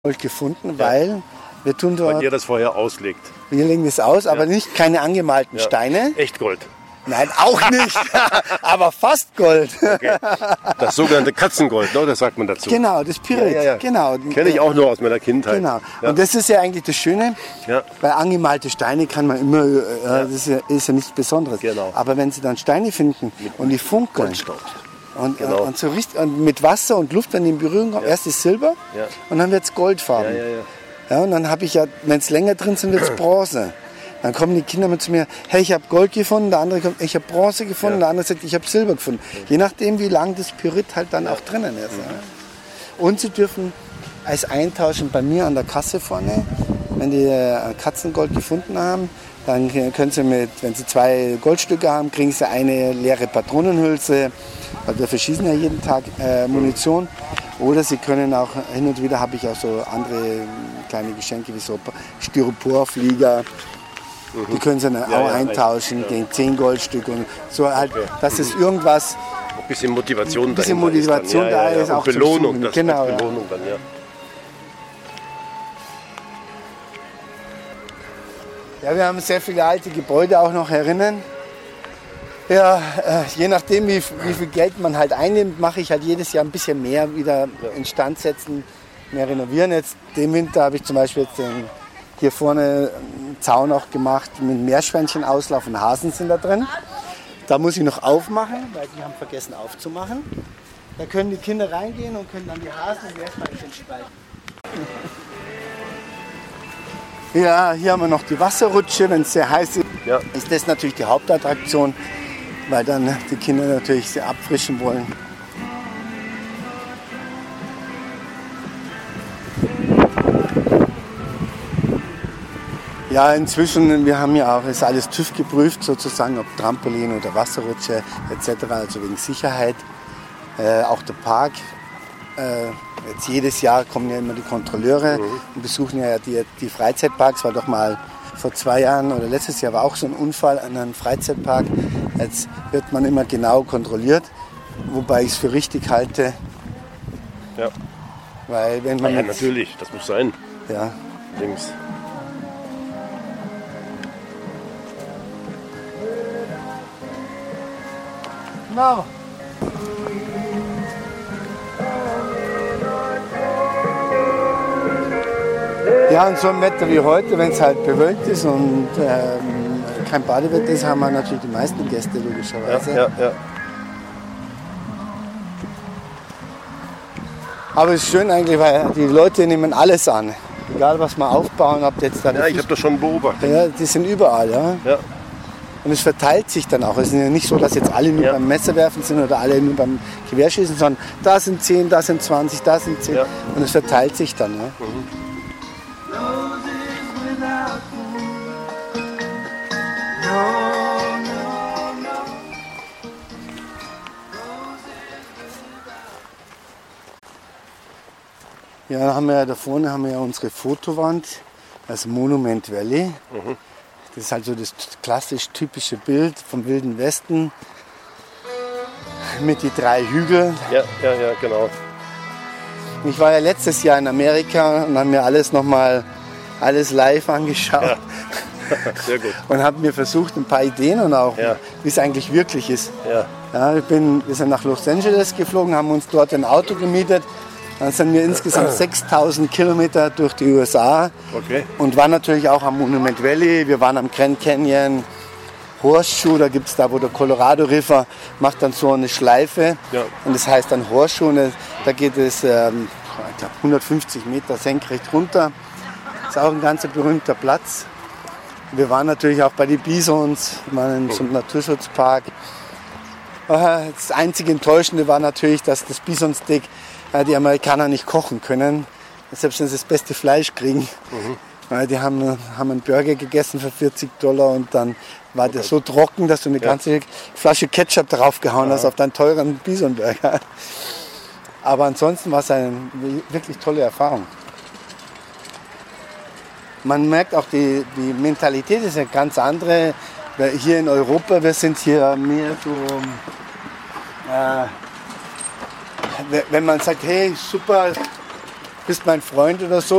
Gold gefunden, weil wir tun dort... Weil ihr das vorher auslegt. Wir legen das aus, aber nicht keine angemalten Steine. Echtgold. Nein, auch nicht, aber fast Gold. Okay. Das sogenannte Katzengold, ne? Das sagt man dazu. Genau, das Pyrit. Ja. Genau. Kenne ich auch nur aus meiner Kindheit. Genau. Ja. Und das ist ja eigentlich das Schöne, Ja. weil angemalte Steine kann man immer, das ist ja nichts Besonderes. Genau. Aber wenn Sie dann Steine finden und die funkeln Goldstaub. und, Genau. und, so richtig, und mit Wasser und Luft, wenn die in Berührung kommen, erst ist Silber und dann wird es goldfarben. Ja, und dann habe ich ja, wenn es länger drin sind, wird es Bronze. Dann kommen die Kinder mit zu mir, hey, ich habe Gold gefunden, der andere kommt, ich habe Bronze gefunden, der andere sagt, ich habe Silber gefunden. Je nachdem, wie lang das Pyrit halt dann auch drinnen ist. Ja. Und sie dürfen als eintauschen bei mir an der Kasse vorne, wenn die Katzengold gefunden haben, dann können sie wenn sie 2 Goldstücke haben, kriegen sie eine leere Patronenhülse, weil wir verschießen ja jeden Tag Munition. Oder sie können auch, hin und wieder habe ich auch so andere kleine Geschenke wie so Styroporflieger. Die können sie dann auch eintauschen gegen 10 Goldstücke und so halt, dass es irgendwas... Ein bisschen Motivation da ist. Auch Belohnung, das genau, Belohnung dann, Ja, wir haben sehr viele alte Gebäude auch noch herinnen. Ja, je nachdem, wie viel Geld man halt einnimmt, mache ich halt jedes Jahr ein bisschen mehr wieder instand setzen, mehr renovieren. Jetzt den Winter habe ich zum Beispiel jetzt hier vorne einen Zaun auch gemacht mit Meerschweinchenauslauf und Hasen sind da drin. Da muss ich noch aufmachen, weil die haben vergessen aufzumachen. Da können die Kinder reingehen und können dann die Hasen und Meerschweinchen streichen. Ja, hier haben wir noch die Wasserrutsche, wenn es sehr heiß ist. Ja. Ist das natürlich die Hauptattraktion, weil dann die Kinder natürlich sehr abfrischen wollen. Ja, inzwischen, wir haben ja auch, ist alles TÜV geprüft sozusagen, ob Trampolin oder Wasserrutsche etc., also wegen Sicherheit. Auch der Park, jetzt jedes Jahr kommen ja immer die Kontrolleure und besuchen ja die Freizeitparks, war doch mal vor 2 Jahren oder letztes Jahr war auch so ein Unfall an einem Freizeitpark. Jetzt wird man immer genau kontrolliert, wobei ich es für richtig halte. Ja. Weil wenn man natürlich, das muss sein. Ja. Links. Genau. Ja, und so ein Wetter wie heute, wenn es halt bewölkt ist und kein Badewetter ist, haben wir natürlich die meisten Gäste logischerweise. Ja. Aber es ist schön eigentlich, weil die Leute nehmen alles an. Egal was wir aufbauen, ob jetzt da ich habe das schon beobachtet. Ja, die sind überall, ja. Und es verteilt sich dann auch. Es ist ja nicht so, dass jetzt alle nur beim Messerwerfen sind oder alle nur beim Gewehrschießen, sondern da sind 10, da sind 20, da sind 10. Und es verteilt sich dann. Ja. Ja, da vorne haben wir ja unsere Fotowand, das Monument Valley. Das ist halt so das klassisch typische Bild vom Wilden Westen mit die 3 Hügeln. Ja, genau. Ich war ja letztes Jahr in Amerika und habe mir alles live angeschaut. Ja. Sehr gut. Und habe mir versucht, ein paar Ideen und auch, wie es eigentlich wirklich ist. Ja, wir sind nach Los Angeles geflogen, haben uns dort ein Auto gemietet. Dann sind wir insgesamt 6.000 Kilometer durch die USA und waren natürlich auch am Monument Valley. Wir waren am Grand Canyon, Horseshoe, da gibt es da, wo der Colorado River macht dann so eine Schleife. Und das heißt dann Horseshoe. Und da geht es 150 Meter senkrecht runter. Das ist auch ein ganz berühmter Platz. Wir waren natürlich auch bei den Bisons, wir waren in so einem Naturschutzpark. Das einzige Enttäuschende war natürlich, dass das Bisonsteak die Amerikaner nicht kochen können, selbst wenn sie das beste Fleisch kriegen. Die haben einen Burger gegessen für $40 und dann war der so trocken, dass du eine ganze Flasche Ketchup draufgehauen hast auf deinen teuren Bisonburger. Aber ansonsten war es eine wirklich tolle Erfahrung. Man merkt auch, die Mentalität ist eine ganz andere. Hier in Europa, wir sind hier mehr so... wenn man sagt, hey, super, bist mein Freund oder so,